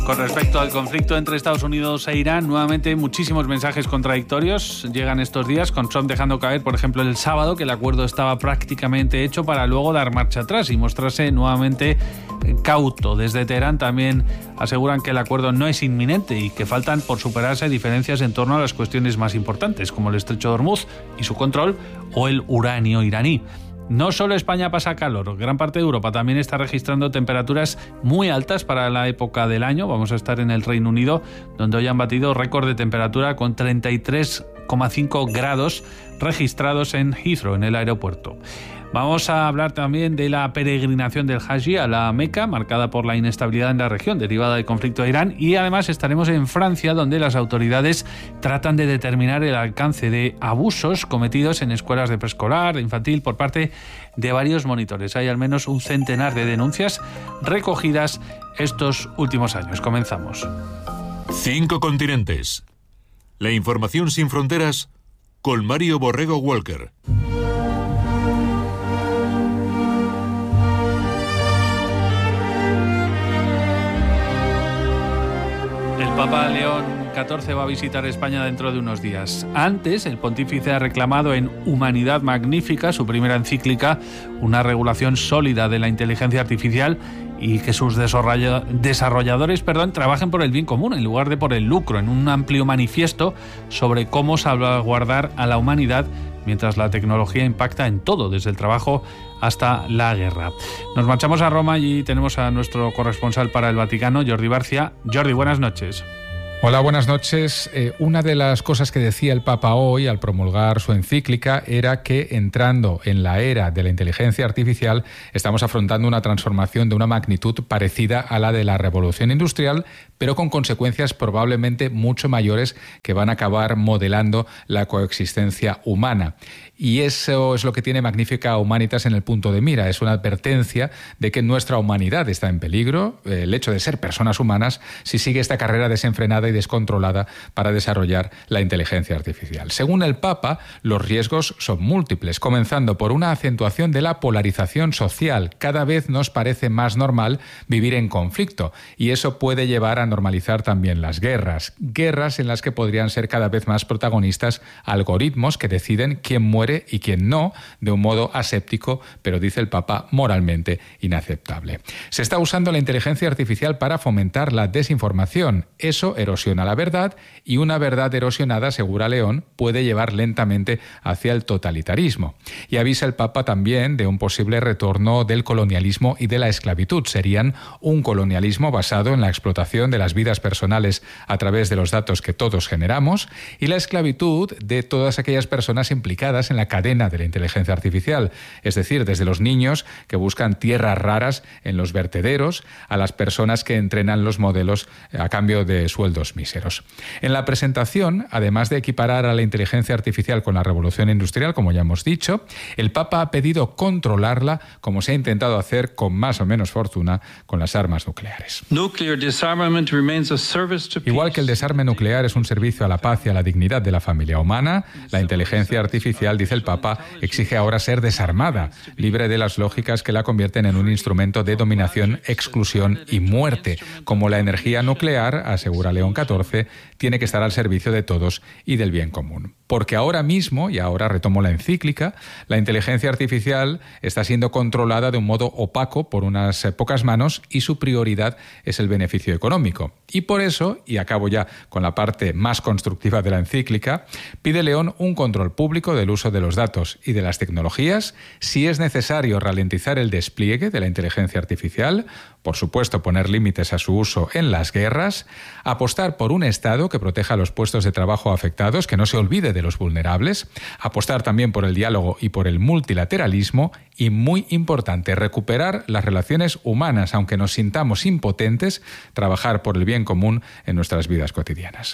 Con respecto al conflicto entre Estados Unidos e Irán, nuevamente muchísimos mensajes contradictorios llegan estos días, con Trump dejando caer, por ejemplo, el sábado, que el acuerdo estaba prácticamente hecho, para luego dar marcha atrás y mostrarse nuevamente cauto. Desde Teherán también aseguran que el acuerdo no es inminente y que faltan por superarse diferencias en torno a las cuestiones más importantes, como el estrecho de Hormuz y su control, o el uranio iraní. No solo España pasa calor, gran parte de Europa también está registrando temperaturas muy altas para la época del año. Vamos a estar en el Reino Unido, donde hoy han batido récord de temperatura con 33,5 grados registrados en Heathrow, en el aeropuerto. Vamos a hablar también de la peregrinación del Hajj a la Meca, marcada por la inestabilidad en la región derivada del conflicto de Irán, y además estaremos en Francia, donde las autoridades tratan de determinar el alcance de abusos cometidos en escuelas de preescolar, de infantil, por parte de varios monitores. Hay al menos un centenar de denuncias recogidas estos últimos años. Comenzamos. 5 continentes. La información sin fronteras con Mario Borrego Walker. El Papa León XIV va a visitar España dentro de unos días. Antes, el pontífice ha reclamado en Humanidad Magnífica, su primera encíclica, una regulación sólida de la inteligencia artificial y que sus desarrolladores trabajen por el bien común en lugar de por el lucro, en un amplio manifiesto sobre cómo salvaguardar a la humanidad mientras la tecnología impacta en todo, desde el trabajo hasta la guerra. Nos marchamos a Roma y tenemos a nuestro corresponsal para el Vaticano, Jordi Barcia. Jordi, buenas noches. Hola, buenas noches. Una de las cosas que decía el Papa hoy al promulgar su encíclica era que, entrando en la era de la inteligencia artificial, estamos afrontando una transformación de una magnitud parecida a la de la revolución industrial, pero con consecuencias probablemente mucho mayores que van a acabar modelando la coexistencia humana. Y eso es lo que tiene Magnifica Humanitas en el punto de mira. Es una advertencia de que nuestra humanidad está en peligro, el hecho de ser personas humanas, si sigue esta carrera desenfrenada y descontrolada para desarrollar la inteligencia artificial. Según el Papa, los riesgos son múltiples, comenzando por una acentuación de la polarización social. Cada vez nos parece más normal vivir en conflicto, y eso puede llevar a normalizar también las guerras. Guerras en las que podrían ser cada vez más protagonistas algoritmos que deciden quién muere y quién no, de un modo aséptico, pero dice el Papa, moralmente inaceptable. Se está usando la inteligencia artificial para fomentar la desinformación. Eso erosiona la verdad, y una verdad erosionada, asegura León, puede llevar lentamente hacia el totalitarismo. Y avisa el Papa también de un posible retorno del colonialismo y de la esclavitud. Serían un colonialismo basado en la explotación de las vidas personales a través de los datos que todos generamos, y la esclavitud de todas aquellas personas implicadas en la cadena de la inteligencia artificial, es decir, desde los niños que buscan tierras raras en los vertederos a las personas que entrenan los modelos a cambio de sueldos míseros. En la presentación, además de equiparar a la inteligencia artificial con la revolución industrial, como ya hemos dicho, el Papa ha pedido controlarla, como se ha intentado hacer con más o menos fortuna con las armas nucleares. Igual que el desarme nuclear es un servicio a la paz y a la dignidad de la familia humana, la inteligencia artificial, dice el Papa, exige ahora ser desarmada, libre de las lógicas que la convierten en un instrumento de dominación, exclusión y muerte. Como la energía nuclear, asegura León XIV, tiene que estar al servicio de todos y del bien común. Porque ahora mismo, y ahora retomo la encíclica, la inteligencia artificial está siendo controlada de un modo opaco por unas pocas manos, y su prioridad es el beneficio económico. Y por eso, y acabo ya con la parte más constructiva de la encíclica, pide León un control público del uso de los datos y de las tecnologías, si es necesario ralentizar el despliegue de la inteligencia artificial, por supuesto poner límites a su uso en las guerras, apostar por un Estado que proteja los puestos de trabajo afectados, que no se olvide de los vulnerables, apostar también por el diálogo y por el multilateralismo, y muy importante, recuperar las relaciones humanas, aunque nos sintamos impotentes, trabajar por el bien común en nuestras vidas cotidianas.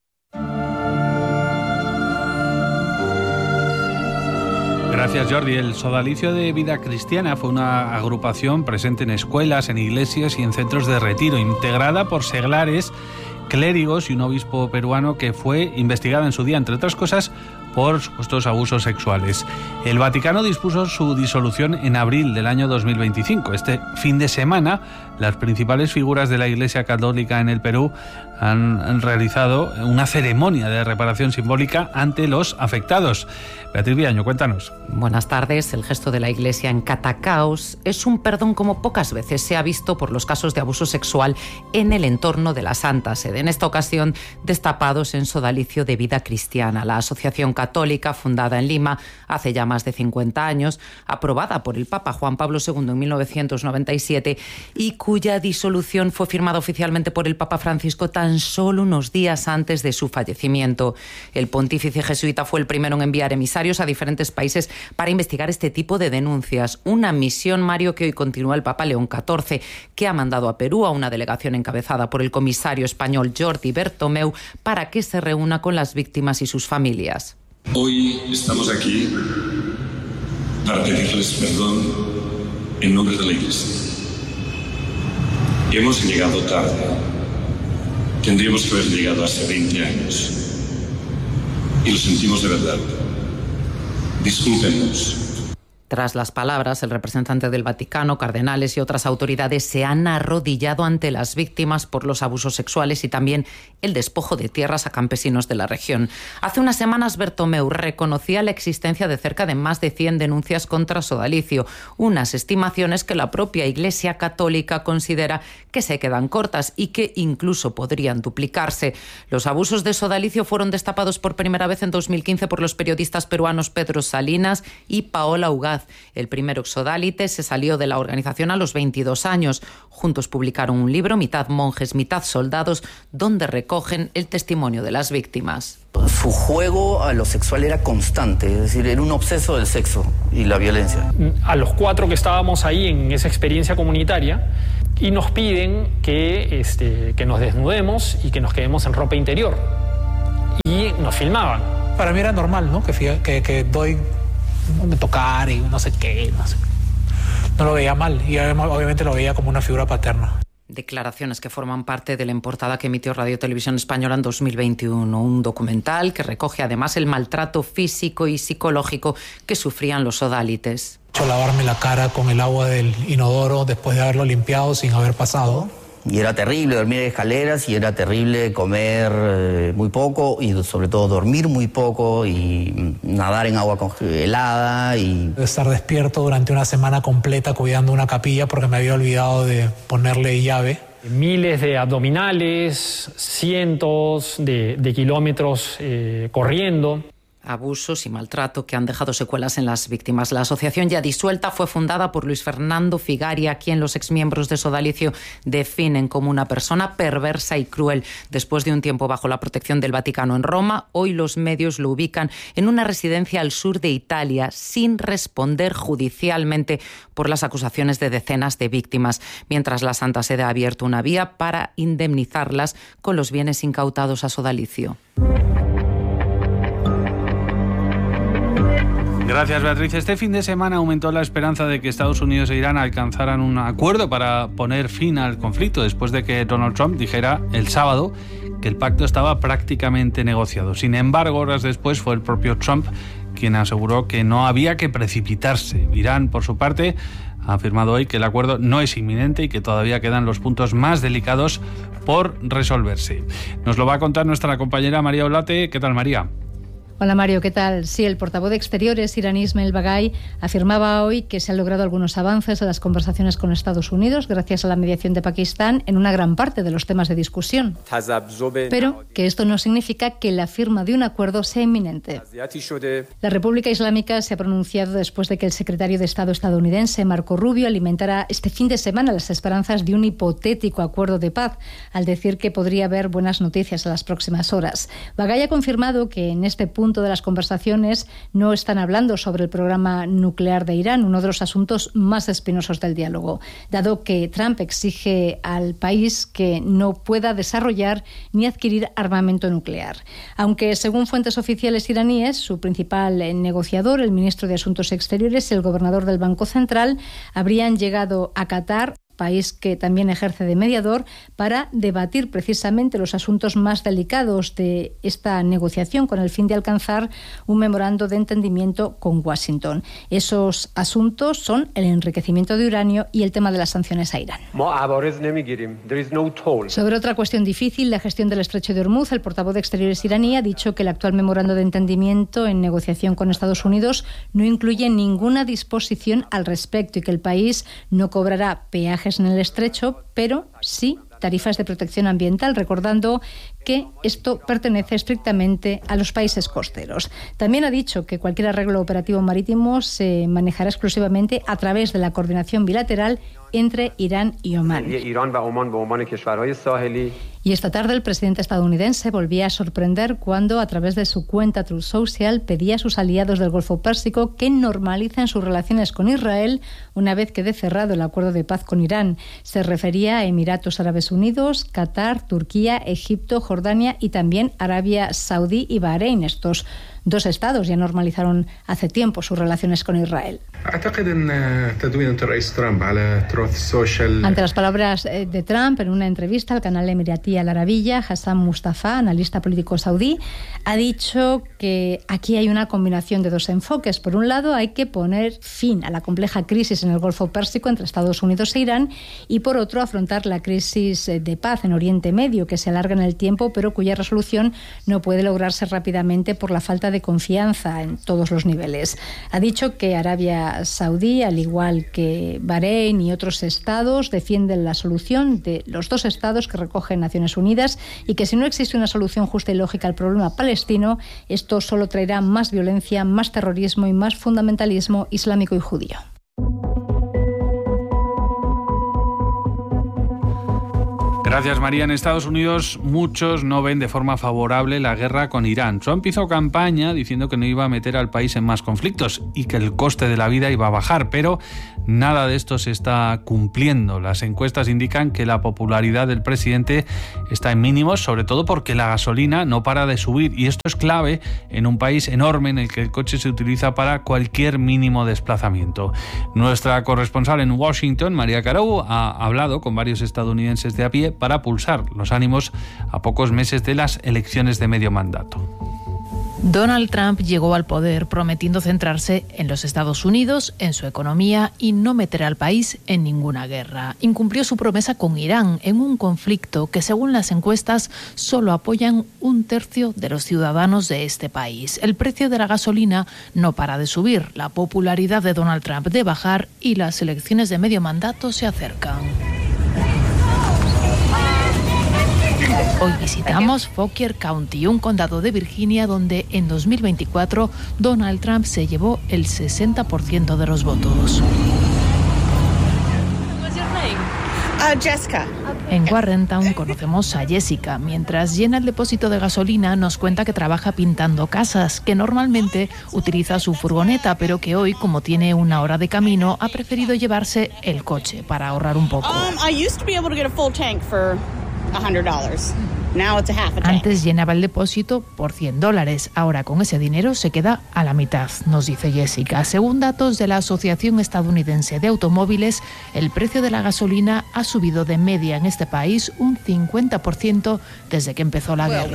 Gracias, Jordi. El Sodalicio de Vida Cristiana fue una agrupación presente en escuelas, en iglesias y en centros de retiro, integrada por seglares, clérigos y un obispo peruano, que fue investigada en su día, entre otras cosas, por supuestos abusos sexuales. El Vaticano dispuso su disolución en abril del año 2025. Este fin de semana, las principales figuras de la Iglesia Católica en el Perú han realizado una ceremonia de reparación simbólica ante los afectados. Beatriz Villaño, cuéntanos. Buenas tardes. El gesto de la Iglesia en Catacaos es un perdón como pocas veces se ha visto por los casos de abuso sexual en el entorno de la Santa Sede. En esta ocasión, destapados en sodalicio de vida cristiana. La Asociación Católica, fundada en Lima hace ya más de 50 años, aprobada por el Papa Juan Pablo II en 1997 y cuya disolución fue firmada oficialmente por el Papa Francisco tan solo unos días antes de su fallecimiento. El pontífice jesuita fue el primero en enviar emisarios a diferentes países para investigar este tipo de denuncias. Una misión, Mario, que hoy continúa el Papa León XIV, que ha mandado a Perú a una delegación encabezada por el comisario español Jordi Bertomeu para que se reúna con las víctimas y sus familias. Hoy estamos aquí para pedirles perdón en nombre de la Iglesia. Hemos llegado tarde. Tendríamos que haber llegado hace 20 años. Y lo sentimos de verdad. Discúlpenos. Tras las palabras, el representante del Vaticano, cardenales y otras autoridades se han arrodillado ante las víctimas por los abusos sexuales y también el despojo de tierras a campesinos de la región. Hace unas semanas, Bertomeu reconocía la existencia de cerca de más de 100 denuncias contra sodalicio, unas estimaciones que la propia Iglesia Católica considera que se quedan cortas y que incluso podrían duplicarse. Los abusos de sodalicio fueron destapados por primera vez en 2015 por los periodistas peruanos Pedro Salinas y Paola Ugaz. El primer exsodálite se salió de la organización a los 22 años. Juntos publicaron un libro, mitad monjes, mitad soldados, donde recogen el testimonio de las víctimas. Su juego a lo sexual era constante, es decir, era un obseso del sexo y la violencia. A los 4 que estábamos ahí en esa experiencia comunitaria y nos piden que nos desnudemos y que nos quedemos en ropa interior. Y nos filmaban. Para mí era normal, ¿no? Que doy de tocar y no sé qué, no lo veía mal y obviamente lo veía como una figura paterna. Declaraciones que forman parte de la portada que emitió Radio Televisión Española en 2021, un documental que recoge además el maltrato físico y psicológico que sufrían los sodálites. Lavarme la cara con el agua del inodoro después de haberlo limpiado sin haber pasado. Y era terrible dormir en escaleras y era terrible comer muy poco y sobre todo dormir muy poco y nadar en agua congelada. Y estar despierto durante una semana completa cuidando una capilla porque me había olvidado de ponerle llave. Miles de abdominales, cientos de kilómetros corriendo. Abusos y maltrato que han dejado secuelas en las víctimas. La asociación ya disuelta fue fundada por Luis Fernando Figaria, a quien los exmiembros de Sodalicio definen como una persona perversa y cruel. Después de un tiempo bajo la protección del Vaticano en Roma, hoy los medios lo ubican en una residencia al sur de Italia, sin responder judicialmente por las acusaciones de decenas de víctimas, mientras la Santa Sede ha abierto una vía para indemnizarlas con los bienes incautados a Sodalicio. Gracias, Beatriz. Este fin de semana aumentó la esperanza de que Estados Unidos e Irán alcanzaran un acuerdo para poner fin al conflicto, después de que Donald Trump dijera el sábado que el pacto estaba prácticamente negociado. Sin embargo, horas después fue el propio Trump quien aseguró que no había que precipitarse. Irán, por su parte, ha afirmado hoy que el acuerdo no es inminente y que todavía quedan los puntos más delicados por resolverse. Nos lo va a contar nuestra compañera María Olate. ¿Qué tal, María? Hola Mario, ¿qué tal? Sí, el portavoz de Exteriores iraní Ismail Baghai afirmaba hoy que se han logrado algunos avances en las conversaciones con Estados Unidos gracias a la mediación de Pakistán en una gran parte de los temas de discusión, pero que esto no significa que la firma de un acuerdo sea inminente. La República Islámica se ha pronunciado después de que el secretario de Estado estadounidense Marco Rubio alimentara este fin de semana las esperanzas de un hipotético acuerdo de paz, al decir que podría haber buenas noticias en las próximas horas. Baghai ha confirmado que en este punto de las conversaciones no están hablando sobre el programa nuclear de Irán, uno de los asuntos más espinosos del diálogo, dado que Trump exige al país que no pueda desarrollar ni adquirir armamento nuclear. Aunque, según fuentes oficiales iraníes, su principal negociador, el ministro de Asuntos Exteriores y el gobernador del Banco Central, habrían llegado a Qatar país que también ejerce de mediador, para debatir precisamente los asuntos más delicados de esta negociación con el fin de alcanzar un memorando de entendimiento con Washington. Esos asuntos son el enriquecimiento de uranio y el tema de las sanciones a Irán. Sobre otra cuestión difícil, la gestión del estrecho de Hormuz, el portavoz de Exteriores iraní ha dicho que el actual memorando de entendimiento en negociación con Estados Unidos no incluye ninguna disposición al respecto y que el país no cobrará peajes en el estrecho, pero sí tarifas de protección ambiental, recordando que esto pertenece estrictamente a los países costeros. También ha dicho que cualquier arreglo operativo marítimo se manejará exclusivamente a través de la coordinación bilateral entre Irán y Omán. Y esta tarde el presidente estadounidense volvía a sorprender cuando, a través de su cuenta Truth Social, pedía a sus aliados del Golfo Pérsico que normalicen sus relaciones con Israel una vez quede cerrado el acuerdo de paz con Irán. Se refería a Emiratos Árabes Unidos, Qatar, Turquía, Egipto, Jordania y también Arabia Saudí y Bahrein. Estos dos estados ya normalizaron hace tiempo sus relaciones con Israel. Ante las palabras de Trump, en una entrevista al canal emiratí Al Arabiya, Hassan Mustafa, analista político saudí, ha dicho que aquí hay una combinación de dos enfoques. Por un lado, hay que poner fin a la compleja crisis en el Golfo Pérsico entre Estados Unidos e Irán y, por otro, afrontar la crisis de paz en Oriente Medio, que se alarga en el tiempo, pero cuya resolución no puede lograrse rápidamente por la falta de confianza en todos los niveles. Ha dicho que Arabia Saudí, al igual que Bahrein y otros estados, defienden la solución de los dos estados que recogen Naciones Unidas y que si no existe una solución justa y lógica al problema palestino, esto solo traerá más violencia, más terrorismo y más fundamentalismo islámico y judío. Gracias, María. En Estados Unidos muchos no ven de forma favorable la guerra con Irán. Trump hizo campaña diciendo que no iba a meter al país en más conflictos y que el coste de la vida iba a bajar, pero nada de esto se está cumpliendo. Las encuestas indican que la popularidad del presidente está en mínimos, sobre todo porque la gasolina no para de subir, y esto es clave en un país enorme en el que el coche se utiliza para cualquier mínimo desplazamiento. Nuestra corresponsal en Washington, María Carou, ha hablado con varios estadounidenses de a pie para pulsar los ánimos a pocos meses de las elecciones de medio mandato. Donald Trump llegó al poder prometiendo centrarse en los Estados Unidos, en su economía y no meter al país en ninguna guerra. Incumplió su promesa con Irán en un conflicto que, según las encuestas, solo apoyan 1/3 de los ciudadanos de este país. El precio de la gasolina no para de subir, la popularidad de Donald Trump de bajar y las elecciones de medio mandato se acercan. Hoy visitamos Fauquier County, un condado de Virginia donde en 2024 Donald Trump se llevó el 60% de los votos. Jessica. En Warrentown conocemos a Jessica. Mientras llena el depósito de gasolina, nos cuenta que trabaja pintando casas, que normalmente utiliza su furgoneta, pero que hoy, como tiene una hora de camino, ha preferido llevarse el coche para ahorrar un poco. Antes llenaba el depósito por $100. Ahora con ese dinero se queda a la mitad, nos dice Jessica. Según datos de la Asociación Estadounidense de Automóviles, el precio de la gasolina ha subido de media en este país un 50% desde que empezó la guerra.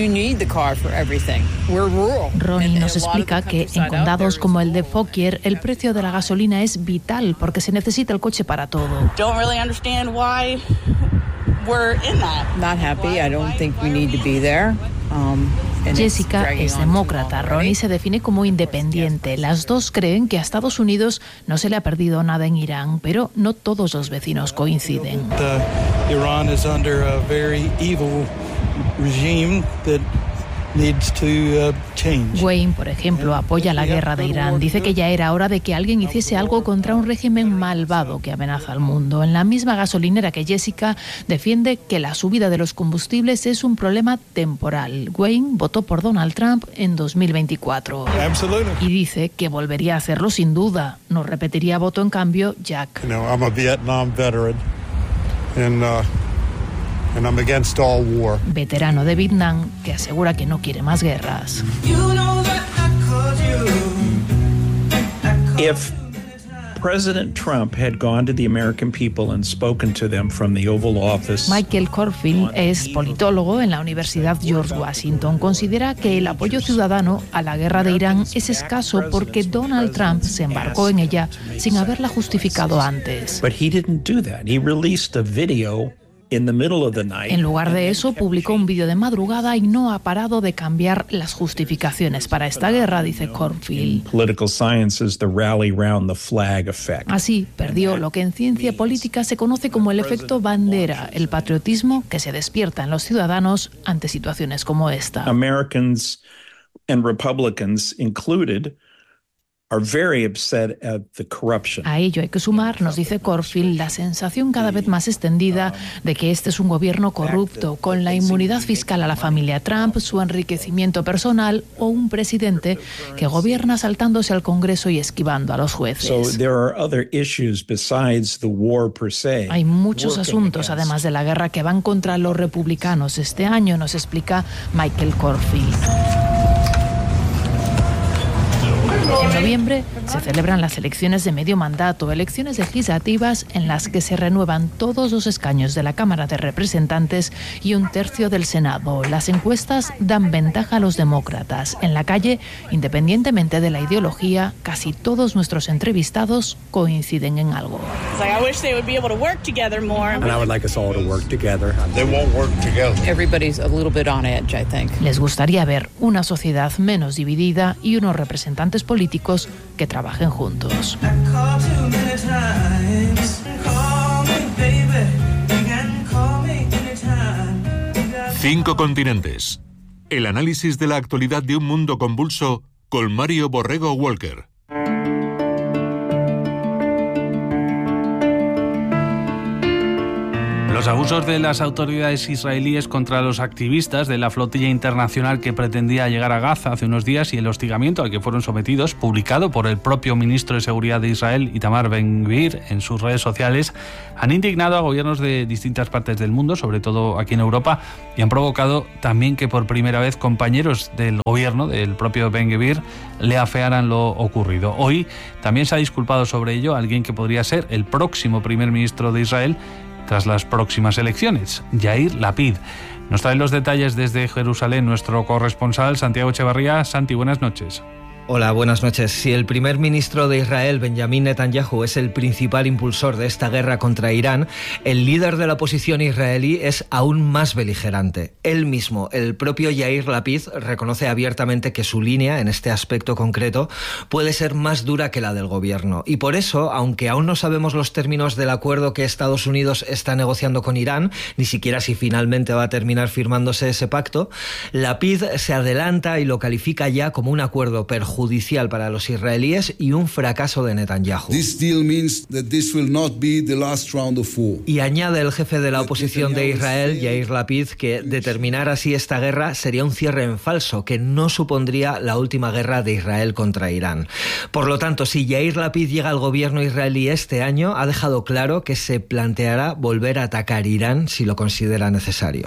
Ronnie nos explica que en condados como el de Fauquier el precio de la gasolina es vital porque se necesita el coche para todo. Jessica es demócrata, Ronnie se define como independiente. Las dos creen que a Estados Unidos no se le ha perdido nada en Irán, pero no todos los vecinos coinciden. Iran is under a very evil regime that needs to change. Wayne, por ejemplo, apoya la guerra de Irán. Dice que ya era hora de que alguien hiciese algo contra un régimen malvado que amenaza al mundo. En la misma gasolinera que Jessica, defiende que la subida de los combustibles es un problema temporal. Wayne votó por Donald Trump en 2024. Y dice que volvería a hacerlo sin duda. No repetiría voto en cambio Jack. I'm a Vietnam veteran and I'm against all war. Veterano de Vietnam que asegura que no quiere más guerras. If President Trump had gone to the American people and spoken to them from the Oval Office. Michael Corfield es politólogo en la Universidad George Washington. Considera que el apoyo ciudadano a la guerra de Irán es escaso porque Donald Trump se embarcó en ella sin haberla justificado antes. But he didn't do that. He released a video in the middle of the night. En lugar de eso, publicó un vídeo de madrugada y no ha parado de cambiar las justificaciones para esta guerra, dice Cornfield. Political science is the rally round the flag effect. Así, perdió lo que en ciencia política se conoce como el efecto bandera, el patriotismo que se despierta en los ciudadanos ante situaciones como esta. Americans and Republicans included are very upset at the corruption. A ello hay que sumar, nos dice Corfield, la sensación cada vez más extendida de que este es un gobierno corrupto, con la inmunidad fiscal a la familia Trump, su enriquecimiento personal o un presidente que gobierna saltándose al Congreso y esquivando a los jueces. So there are other issues besides the war per se. Hay muchos asuntos, además de la guerra, que van contra los republicanos este año, nos explica Michael Corfield. En noviembre se celebran las elecciones de medio mandato, elecciones legislativas en las que se renuevan todos los escaños de la Cámara de Representantes y un tercio del Senado. Las encuestas dan ventaja a los demócratas. En la calle, independientemente de la ideología, casi todos nuestros entrevistados coinciden en algo. Les gustaría ver una sociedad menos dividida y unos representantes políticos que trabajen juntos. Cinco continentes. El análisis de la actualidad de un mundo convulso con Mario Borrego Walker. Los abusos de las autoridades israelíes contra los activistas de la flotilla internacional que pretendía llegar a Gaza hace unos días y el hostigamiento al que fueron sometidos, publicado por el propio ministro de Seguridad de Israel, Itamar Ben-Gvir, en sus redes sociales, han indignado a gobiernos de distintas partes del mundo, sobre todo aquí en Europa, y han provocado también que por primera vez compañeros del gobierno, del propio Ben-Gvir, le afearan lo ocurrido. Hoy también se ha disculpado sobre ello alguien que podría ser el próximo primer ministro de Israel, tras las próximas elecciones, Yair Lapid. Nos trae los detalles desde Jerusalén nuestro corresponsal Santiago Echevarría. Santi, buenas noches. Hola, buenas noches. Si el primer ministro de Israel, Benjamin Netanyahu, es el principal impulsor de esta guerra contra Irán, el líder de la oposición israelí es aún más beligerante. Él mismo, el propio Yair Lapid, reconoce abiertamente que su línea, en este aspecto concreto, puede ser más dura que la del gobierno. Y por eso, aunque aún no sabemos los términos del acuerdo que Estados Unidos está negociando con Irán, ni siquiera si finalmente va a terminar firmándose ese pacto, Lapid se adelanta y lo califica ya como un acuerdo perjudicial para los israelíes y un fracaso de Netanyahu. Y añade el jefe de la oposición de Israel, Yair Lapid, que determinar así esta guerra sería un cierre en falso, que no supondría la última guerra de Israel contra Irán. Por lo tanto, si Yair Lapid llega al gobierno israelí este año, ha dejado claro que se planteará volver a atacar Irán si lo considera necesario.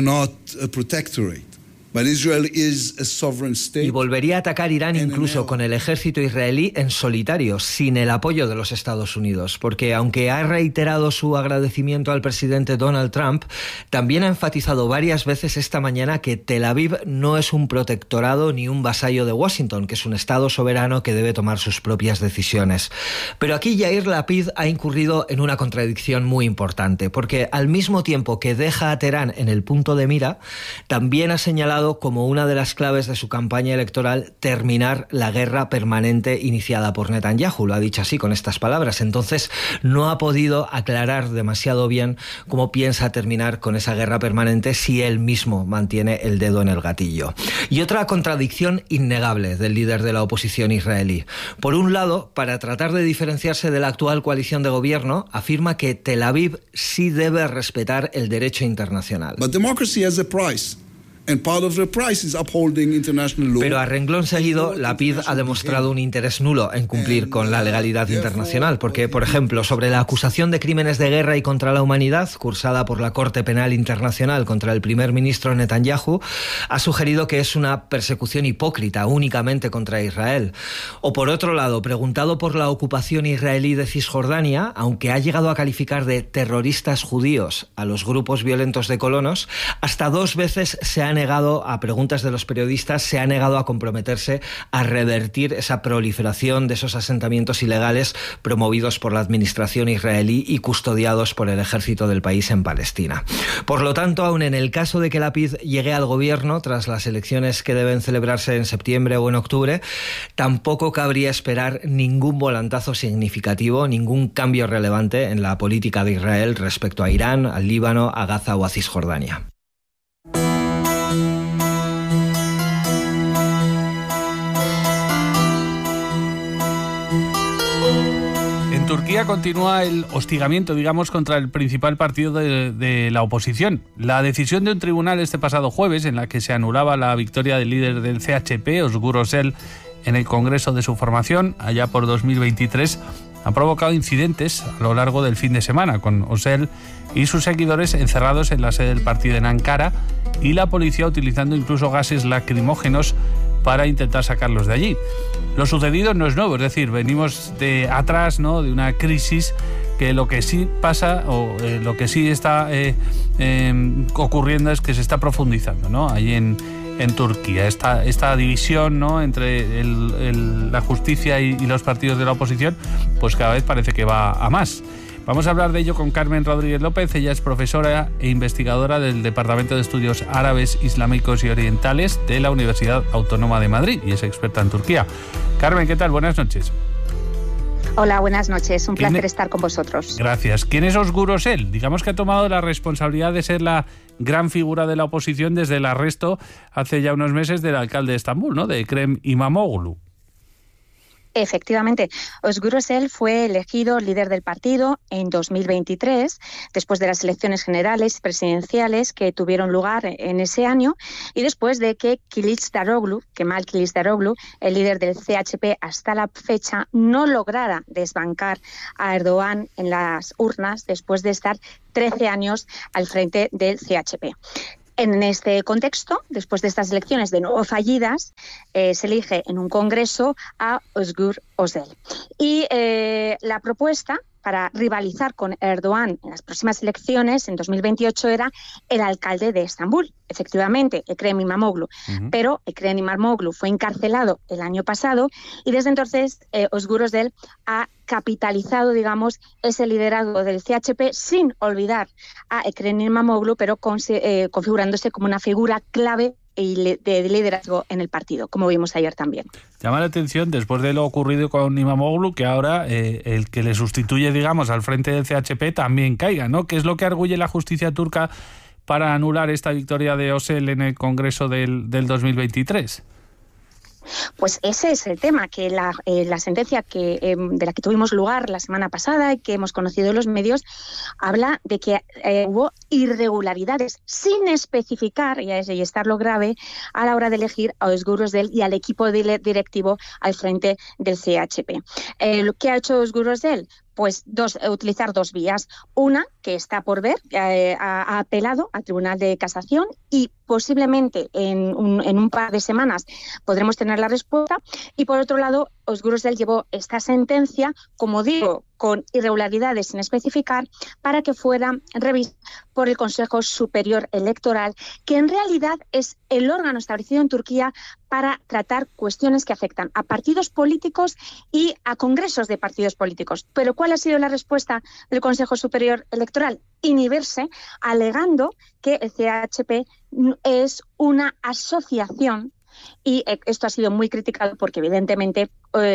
Y volvería a atacar Irán incluso con el ejército israelí en solitario, sin el apoyo de los Estados Unidos, porque aunque ha reiterado su agradecimiento al presidente Donald Trump, también ha enfatizado varias veces esta mañana que Tel Aviv no es un protectorado ni un vasallo de Washington, que es un estado soberano que debe tomar sus propias decisiones. Pero aquí Yair Lapid ha incurrido en una contradicción muy importante, porque al mismo tiempo que deja a Teherán en el punto de mira, también ha señalado como una de las claves de su campaña electoral terminar la guerra permanente iniciada por Netanyahu. Lo ha dicho así, con estas palabras. Entonces, no ha podido aclarar demasiado bien cómo piensa terminar con esa guerra permanente si él mismo mantiene el dedo en el gatillo. Y otra contradicción innegable del líder de la oposición israelí. Por un lado, para tratar de diferenciarse de la actual coalición de gobierno, afirma que Tel Aviv sí debe respetar el derecho internacional. But democracy has a price. Pero a renglón seguido, Lapid ha demostrado un interés nulo en cumplir con la legalidad internacional, porque, por ejemplo, sobre la acusación de crímenes de guerra y contra la humanidad, cursada por la Corte Penal Internacional contra el primer ministro Netanyahu, ha sugerido que es una persecución hipócrita únicamente contra Israel. O por otro lado, preguntado por la ocupación israelí de Cisjordania, aunque ha llegado a calificar de terroristas judíos a los grupos violentos de colonos, hasta 2 veces se ha negado, a preguntas de los periodistas, se ha negado a comprometerse a revertir esa proliferación de esos asentamientos ilegales promovidos por la administración israelí y custodiados por el ejército del país en Palestina. Por lo tanto, aun en el caso de que Lapid llegue al gobierno tras las elecciones que deben celebrarse en septiembre o en octubre, tampoco cabría esperar ningún volantazo significativo, ningún cambio relevante en la política de Israel respecto a Irán, al Líbano, a Gaza o a Cisjordania. En Turquía continúa el hostigamiento, digamos, contra el principal partido de la oposición. La decisión de un tribunal este pasado jueves, en la que se anulaba la victoria del líder del CHP, Özgür Özel, en el Congreso de su formación, allá por 2023, ha provocado incidentes a lo largo del fin de semana, con Özel y sus seguidores encerrados en la sede del partido en Ankara y la policía utilizando incluso gases lacrimógenos para intentar sacarlos de allí. Lo sucedido no es nuevo, es decir, venimos de atrás, ¿no?, de una crisis que lo que sí pasa o lo que sí está ocurriendo es que se está profundizando, ¿no?, ahí en Turquía. Esta división, ¿no?, entre la justicia y los partidos de la oposición, pues cada vez parece que va a más. Vamos a hablar de ello con Carmen Rodríguez López. Ella es profesora e investigadora del Departamento de Estudios Árabes, Islámicos y Orientales de la Universidad Autónoma de Madrid y es experta en Turquía. Carmen, ¿qué tal? Buenas noches. Hola, buenas noches. Un placer estar con vosotros. Gracias. ¿Quién es Özgür Özel? Digamos que ha tomado la responsabilidad de ser la gran figura de la oposición desde el arresto hace ya unos meses del alcalde de Estambul, ¿no?, de Ekrem İmamoğlu. Efectivamente, Özgür Özel fue elegido líder del partido en 2023, después de las elecciones generales y presidenciales que tuvieron lugar en ese año y después de que Kemal Kılıçdaroğlu, el líder del CHP hasta la fecha, no lograra desbancar a Erdoğan en las urnas después de estar 13 años al frente del CHP. En este contexto, después de estas elecciones de nuevo fallidas, se elige en un congreso a Özgür Özel. Y la propuesta para rivalizar con Erdoğan en las próximas elecciones, en 2028, era el alcalde de Estambul, efectivamente, Ekrem İmamoğlu. Pero Ekrem İmamoğlu fue encarcelado el año pasado y desde entonces Özgür Özel ha capitalizado, digamos, ese liderazgo del CHP sin olvidar a Ekrem İmamoğlu, pero configurándose como una figura clave de liderazgo en el partido, como vimos ayer también. Llama la atención, después de lo ocurrido con İmamoğlu, que ahora el que le sustituye, digamos, al frente del CHP también caiga, ¿no? ¿Qué es lo que arguye la justicia turca para anular esta victoria de Özel en el Congreso del 2023? Pues ese es el tema, que la sentencia de la que tuvimos lugar la semana pasada y que hemos conocido en los medios habla de que hubo irregularidades sin especificar, y estar lo grave, a la hora de elegir a Özgür Özel y al equipo directivo al frente del CHP. Lo que ha hecho Özgür Özel, pues utilizar 2 vías. Una, que está por ver, ha apelado al Tribunal de Casación y posiblemente en un par de semanas podremos tener la respuesta. Y por otro lado, Özgür Özel llevó esta sentencia, como digo, con irregularidades sin especificar, para que fuera revisada por el Consejo Superior Electoral, que en realidad es el órgano establecido en Turquía para tratar cuestiones que afectan a partidos políticos y a congresos de partidos políticos. Pero ¿cuál ha sido la respuesta del Consejo Superior Electoral? Inhibirse, alegando que el CHP es una asociación. Y esto ha sido muy criticado porque evidentemente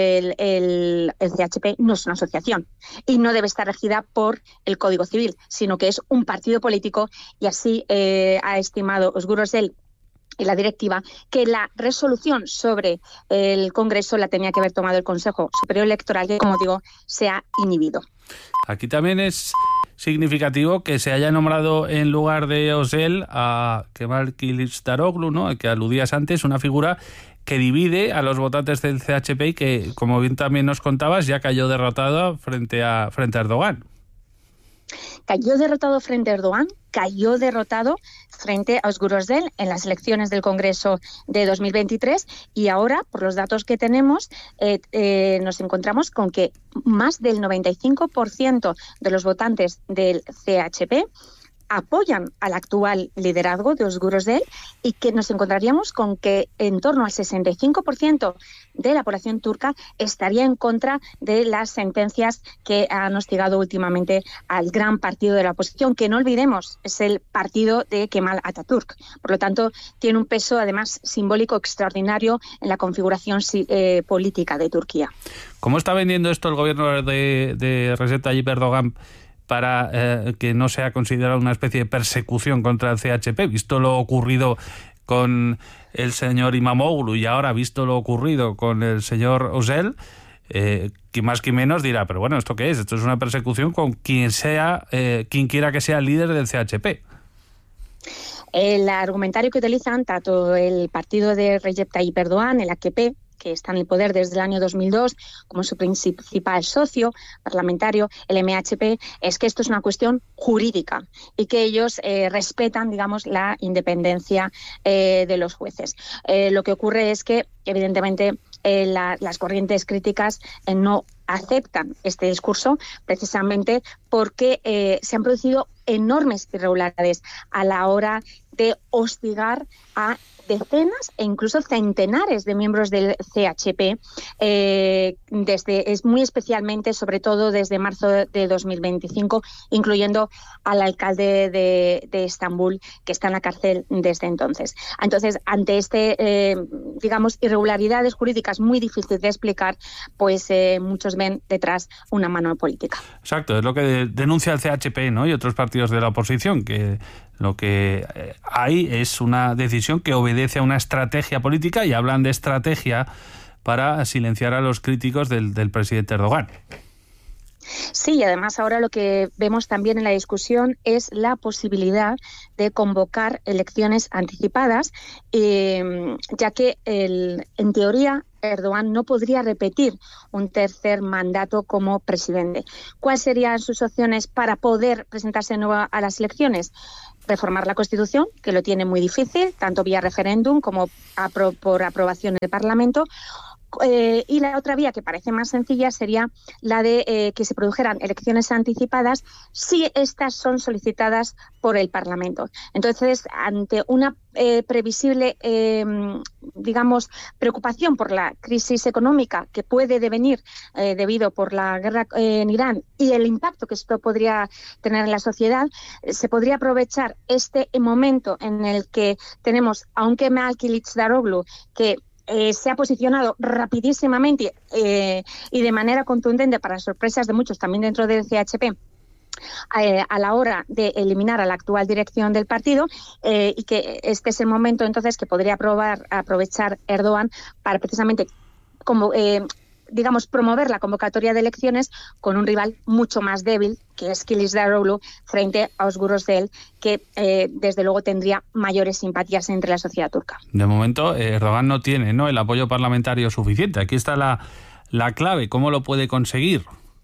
el CHP no es una asociación y no debe estar regida por el Código Civil, sino que es un partido político, y así ha estimado Özgür Özel y la directiva que la resolución sobre el Congreso la tenía que haber tomado el Consejo Superior Electoral, que, como digo, se ha inhibido. Aquí también es significativo que se haya nombrado en lugar de Özel a Kemal Kılıçdaroğlu, ¿no?, que aludías antes, una figura que divide a los votantes del CHP y que, como bien también nos contabas, ya cayó derrotado frente a Erdogan. Cayó derrotado frente a Erdogan, cayó derrotado frente a Özgür Özel en las elecciones del Congreso de 2023 y ahora, por los datos que tenemos, nos encontramos con que más del 95% de los votantes del CHP apoyan al actual liderazgo de Özgür Özel y que nos encontraríamos con que en torno al 65% de la población turca estaría en contra de las sentencias que han hostigado últimamente al gran partido de la oposición, que no olvidemos es el partido de Kemal Atatürk. Por lo tanto, tiene un peso además simbólico extraordinario en la configuración política de Turquía. ¿Cómo está vendiendo esto el gobierno de Recep Tayyip Erdogan para que no sea considerado una especie de persecución contra el CHP, visto lo ocurrido con el señor Imamoglu y ahora visto lo ocurrido con el señor Özel, que más que menos dirá, pero bueno, ¿esto qué es? Esto es una persecución con quien quiera que sea el líder del CHP. El argumentario que utilizan tanto el partido de Recep Tayyip Erdogan, el AKP, que está en el poder desde el año 2002, como su principal socio parlamentario, el MHP, es que esto es una cuestión jurídica y que ellos respetan, digamos, la independencia de los jueces. Lo que ocurre es que, evidentemente, las corrientes críticas no aceptan este discurso precisamente porque se han producido enormes irregularidades a la hora de hostigar a decenas e incluso centenares de miembros del CHP, muy especialmente, sobre todo desde marzo de 2025, incluyendo al alcalde de Estambul, que está en la cárcel desde entonces. Entonces, ante digamos, irregularidades jurídicas muy difíciles de explicar, pues muchos ven detrás una mano política. Exacto, es lo que denuncia el CHP, ¿no?, y otros partidos de la oposición, que lo que hay es una decisión que obedece a una estrategia política y hablan de estrategia para silenciar a los críticos del presidente Erdogan. Sí, y además ahora lo que vemos también en la discusión es la posibilidad de convocar elecciones anticipadas, ya que en teoría Erdogan no podría repetir un tercer mandato como presidente. ¿Cuáles serían sus opciones para poder presentarse de nuevo a las elecciones? Reformar la Constitución, que lo tiene muy difícil, tanto vía referéndum como por aprobación del Parlamento. Y la otra vía, que parece más sencilla, sería la de que se produjeran elecciones anticipadas si estas son solicitadas por el Parlamento. Entonces, ante una previsible, digamos, preocupación por la crisis económica que puede devenir debido por la guerra en Irán y el impacto que esto podría tener en la sociedad, se podría aprovechar este momento en el que tenemos a un Kemal Kılıçdaroğlu que se ha posicionado rapidísimamente y de manera contundente, para sorpresas de muchos también dentro del CHP, a la hora de eliminar a la actual dirección del partido, y que este es el momento entonces que podría aprovechar Erdogan para precisamente digamos, promover la convocatoria de elecciones con un rival mucho más débil, que es Kılıçdaroğlu, frente a Özgür Özel, que desde luego tendría mayores simpatías entre la sociedad turca. De momento, Erdogan no tiene, ¿no?, el apoyo parlamentario suficiente. Aquí está la clave. ¿Cómo lo puede conseguir?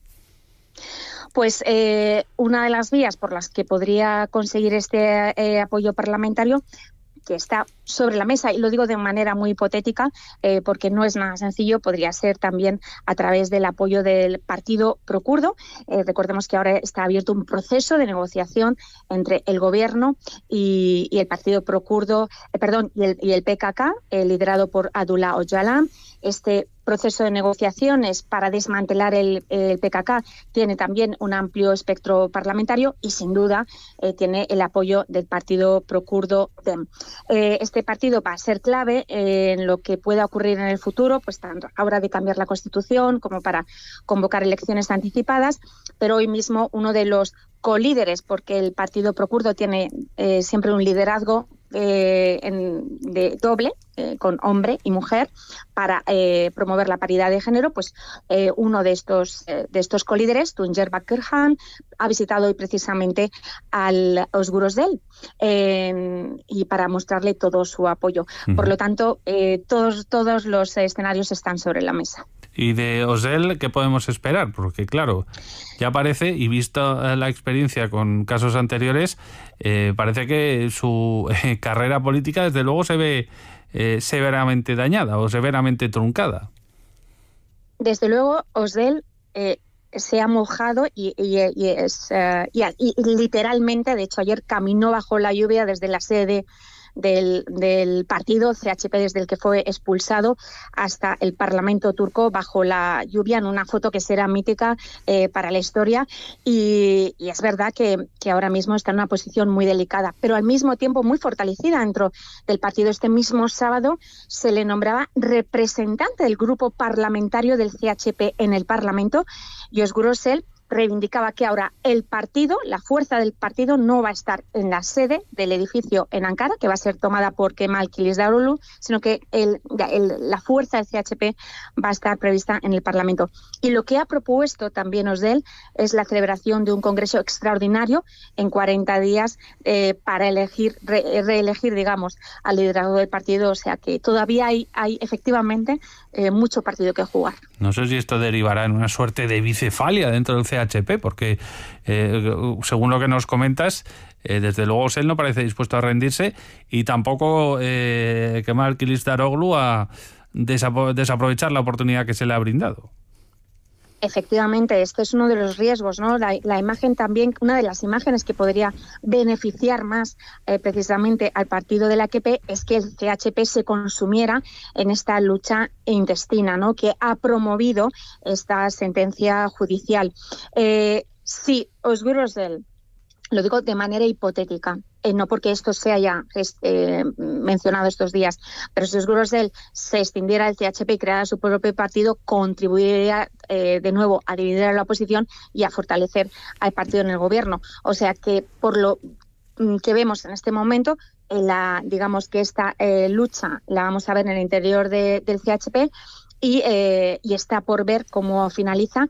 Pues una de las vías por las que podría conseguir este apoyo parlamentario, que está sobre la mesa, y lo digo de manera muy hipotética porque no es nada sencillo, podría ser también a través del apoyo del partido prokurdo. Recordemos que ahora está abierto un proceso de negociación entre el gobierno y el partido prokurdo, y el PKK, liderado por Abdullah Öcalan. Este proceso de negociaciones para desmantelar el PKK tiene también un amplio espectro parlamentario y sin duda tiene el apoyo del partido prokurdo DEM. Este partido va a ser clave en lo que pueda ocurrir en el futuro, pues tanto ahora de cambiar la Constitución como para convocar elecciones anticipadas, pero hoy mismo uno de los colíderes, porque el partido prokurdo tiene siempre un liderazgo de doble con hombre y mujer para promover la paridad de género, pues uno de estos colíderes, Tuncer Bakırhan, ha visitado hoy precisamente al Özgür Özel y para mostrarle todo su apoyo. Por lo tanto, todos los escenarios están sobre la mesa. ¿Y de Özel qué podemos esperar? Porque claro, ya parece, y visto la experiencia con casos anteriores, parece que su carrera política desde luego se ve severamente dañada o severamente truncada. Desde luego, Özel se ha mojado y literalmente, de hecho ayer caminó bajo la lluvia desde la sede del partido CHP, desde el que fue expulsado, hasta el Parlamento turco bajo la lluvia, en una foto que será mítica para la historia, y es verdad que ahora mismo está en una posición muy delicada, pero al mismo tiempo muy fortalecida dentro del partido. Este mismo sábado se le nombraba representante del grupo parlamentario del CHP en el Parlamento, y Özgür Özel reivindicaba que ahora el partido, la fuerza del partido, no va a estar en la sede del edificio en Ankara, que va a ser tomada por Kemal Kılıçdaroğlu, sino que la fuerza del CHP va a estar prevista en el Parlamento. Y lo que ha propuesto también Özel es la celebración de un congreso extraordinario en 40 días para reelegir, digamos, al liderazgo del partido. O sea que todavía hay efectivamente mucho partido que jugar. No sé si esto derivará en una suerte de bicefalia dentro del CHP, porque según lo que nos comentas, desde luego él no parece dispuesto a rendirse, y tampoco Kemal Kılıçdaroğlu a desaprovechar la oportunidad que se le ha brindado. Efectivamente, este es uno de los riesgos, ¿no? La imagen también, una de las imágenes que podría beneficiar más precisamente al partido de la AKP es que el CHP se consumiera en esta lucha intestina, ¿no?, que ha promovido esta sentencia judicial. Sí, Özgür Özel, lo digo de manera hipotética, no porque esto se haya mencionado estos días, pero si Özgür Özel se extendiera el CHP y creara su propio partido, contribuiría de nuevo a dividir a la oposición y a fortalecer al partido en el gobierno. O sea que por lo que vemos en este momento, digamos que esta lucha la vamos a ver en el interior del CHP y está por ver cómo finaliza.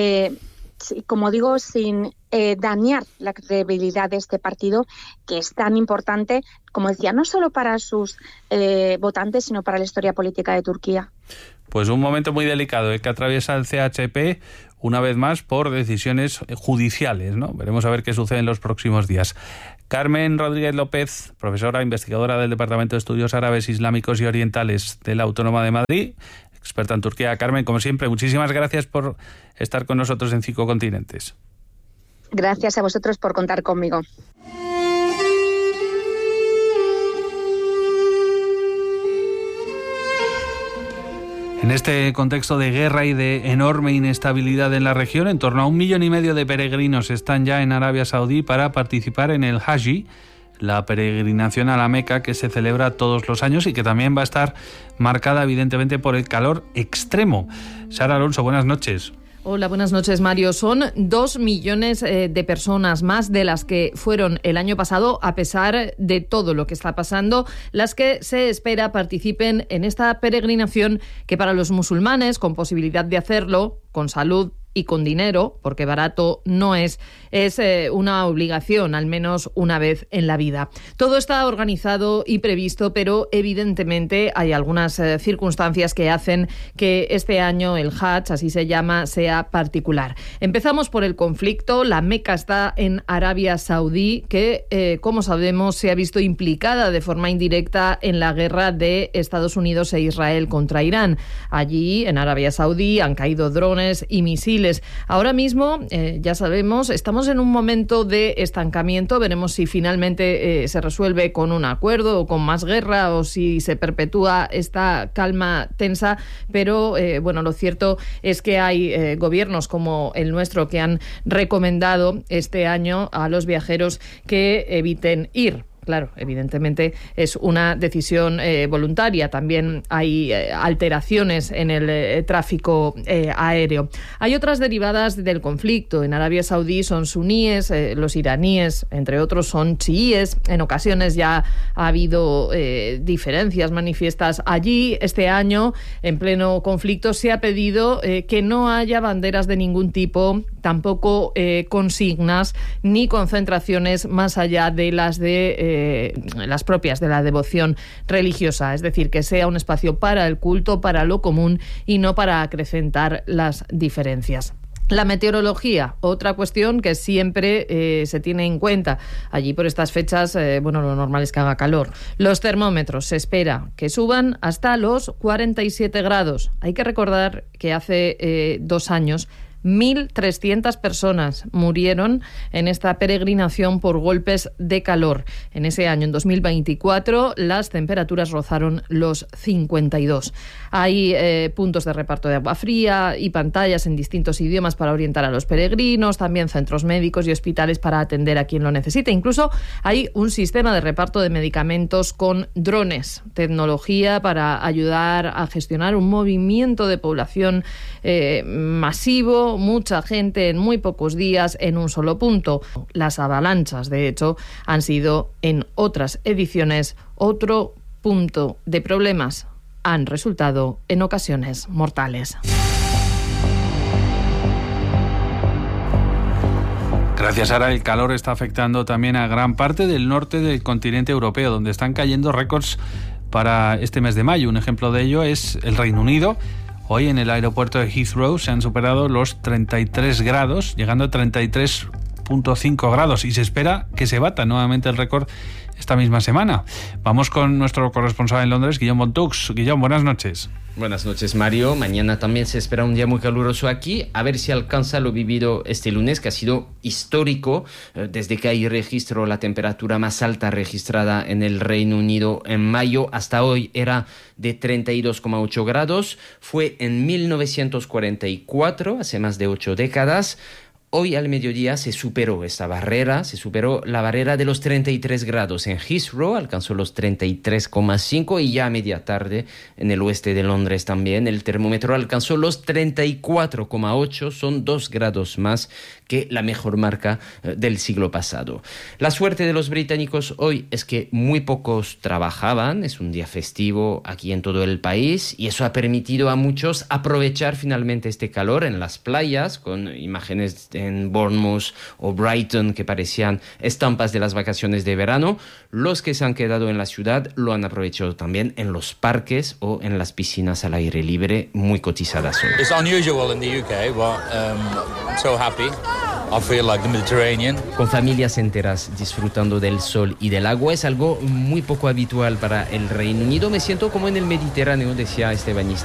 Como digo, sin dañar la credibilidad de este partido, que es tan importante, como decía, no solo para sus votantes, sino para la historia política de Turquía. Pues un momento muy delicado que atraviesa el CHP, una vez más, por decisiones judiciales, ¿no? Veremos a ver qué sucede en los próximos días. Carmen Rodríguez López, profesora investigadora del Departamento de Estudios Árabes, Islámicos y Orientales de la Autónoma de Madrid, experta en Turquía. Carmen, como siempre, muchísimas gracias por estar con nosotros en 5 Continentes. Gracias a vosotros por contar conmigo. En este contexto de guerra y de enorme inestabilidad en la región, en torno a 1,5 millones de peregrinos están ya en Arabia Saudí para participar en el Hajj, la peregrinación a la Meca que se celebra todos los años y que también va a estar marcada evidentemente por el calor extremo. Sara Alonso, buenas noches. Hola, buenas noches, Mario. Son 2 millones de personas más de las que fueron el año pasado, a pesar de todo lo que está pasando, las que se espera participen en esta peregrinación que para los musulmanes, con posibilidad de hacerlo, con salud y con dinero, porque barato no es una obligación, al menos una vez en la vida. Todo está organizado y previsto, pero evidentemente hay algunas circunstancias que hacen que este año el Hajj, así se llama, sea particular. Empezamos por el conflicto. La Meca está en Arabia Saudí, que, como sabemos, se ha visto implicada de forma indirecta en la guerra de Estados Unidos e Israel contra Irán. Allí, en Arabia Saudí, han caído drones y misiles. Ahora mismo, ya sabemos, estamos en un momento de estancamiento. Veremos si finalmente se resuelve con un acuerdo o con más guerra, o si se perpetúa esta calma tensa. Pero, bueno, lo cierto es que hay gobiernos como el nuestro que han recomendado este año a los viajeros que eviten ir. claro, evidentemente es una decisión voluntaria. También hay alteraciones en el tráfico aéreo. Hay otras derivadas del conflicto. En Arabia Saudí son suníes, los iraníes, entre otros, son chiíes. En ocasiones ya ha habido diferencias manifiestas allí. Este año, en pleno conflicto, se ha pedido que no haya banderas de ningún tipo, tampoco consignas ni concentraciones más allá de las propias de la devoción religiosa. Es decir, que sea un espacio para el culto, para lo común y no para acrecentar las diferencias. La meteorología, otra cuestión que siempre se tiene en cuenta. Allí por estas fechas, lo normal es que haga calor. Los termómetros se espera que suban hasta los 47 grados. Hay que recordar que hace 2 años 1.300 personas murieron en esta peregrinación por golpes de calor. En ese año, en 2024, las temperaturas rozaron los 52. Hay puntos de reparto de agua fría y pantallas en distintos idiomas para orientar a los peregrinos, también centros médicos y hospitales para atender a quien lo necesite. Incluso hay un sistema de reparto de medicamentos con drones, tecnología para ayudar a gestionar un movimiento de población masivo, mucha gente en muy pocos días en un solo punto. Las avalanchas, de hecho, han sido en otras ediciones otro punto de problemas. Han resultado en ocasiones mortales. Gracias, Sara. El calor está afectando también a gran parte del norte del continente europeo, donde están cayendo récords para este mes de mayo. Un ejemplo de ello es el Reino Unido. Hoy en el aeropuerto de Heathrow se han superado los 33 grados, llegando a 33,5 grados, y se espera que se bata nuevamente el récord esta misma semana. Vamos con nuestro corresponsal en Londres, Guillaume Bontux. Guillaume, buenas noches. Buenas noches, Mario. Mañana también se espera un día muy caluroso aquí, a ver si alcanza lo vivido este lunes, que ha sido histórico. Desde que hay registro, la temperatura más alta registrada en el Reino Unido en mayo hasta hoy era de 32,8 grados. Fue en 1944, hace más de 8 décadas. Hoy al mediodía se superó esta barrera, se superó la barrera de los 33 grados en Heathrow, alcanzó los 33,5, y ya a media tarde en el oeste de Londres también el termómetro alcanzó los 34,8, son 2 grados más que la mejor marca del siglo pasado. La suerte de los británicos hoy es que muy pocos trabajaban, es un día festivo aquí en todo el país, y eso ha permitido a muchos aprovechar finalmente este calor en las playas, con imágenes en Bournemouth o Brighton que parecían estampas de las vacaciones de verano. Los que se han quedado en la ciudad lo han aprovechado también en los parques o en las piscinas al aire libre, muy cotizadas hoy. It's unusual in the UK, but I'm so happy. I feel like the Mediterranean. Con familias enteras disfrutando del sol y del agua, es algo muy poco habitual para el Reino Unido. Me siento como en el Mediterráneo, decía este bañista